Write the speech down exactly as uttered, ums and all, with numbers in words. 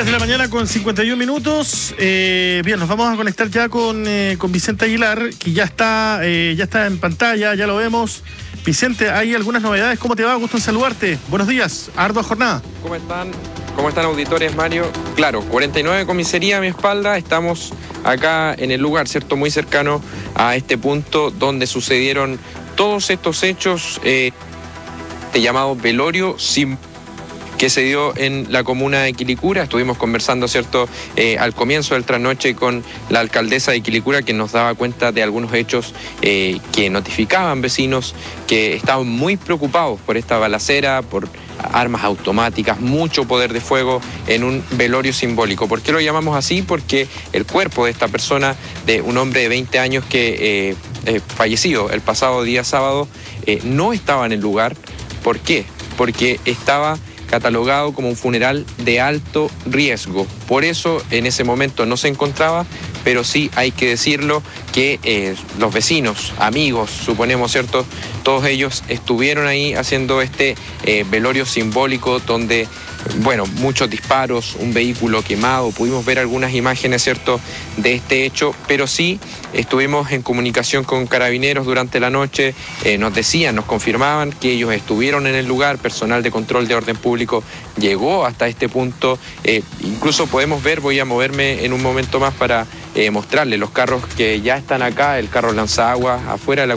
diez de la mañana con cincuenta y un minutos. Eh, bien, nos vamos a conectar ya con, eh, con Vicente Aguilar, que ya está, eh, ya está en pantalla, ya lo vemos. Vicente, hay algunas novedades. ¿Cómo te va? Gusto en saludarte. Buenos días. Ardua jornada. ¿Cómo están? ¿Cómo están, auditores, Mario? Claro, cuarenta y nueve comisaría a mi espalda. Estamos acá en el lugar, ¿cierto? Muy cercano a este punto donde sucedieron todos estos hechos, eh, de llamado velorio sin que se dio en la comuna de Quilicura. Estuvimos conversando, ¿cierto?, eh, al comienzo del trasnoche con la alcaldesa de Quilicura, que nos daba cuenta de algunos hechos eh, que notificaban vecinos que estaban muy preocupados por esta balacera, por armas automáticas, mucho poder de fuego en un velorio simbólico. ¿Por qué lo llamamos así? Porque el cuerpo de esta persona, de un hombre de veinte años que eh, eh, falleció el pasado día sábado, eh, no estaba en el lugar. ¿Por qué? Porque estaba catalogado como un funeral de alto riesgo. Por eso en ese momento no se encontraba, pero sí hay que decirlo que eh, los vecinos, amigos, suponemos, ¿cierto?, todos ellos estuvieron ahí haciendo este eh, velorio simbólico donde, bueno, muchos disparos, un vehículo quemado, pudimos ver algunas imágenes, ¿cierto?, de este hecho, pero sí estuvimos en comunicación con carabineros durante la noche, eh, nos decían, nos confirmaban que ellos estuvieron en el lugar, personal de control de orden público llegó hasta este punto, eh, incluso podemos ver, voy a moverme en un momento más para eh, mostrarles los carros que ya están acá, el carro lanzaguas afuera de la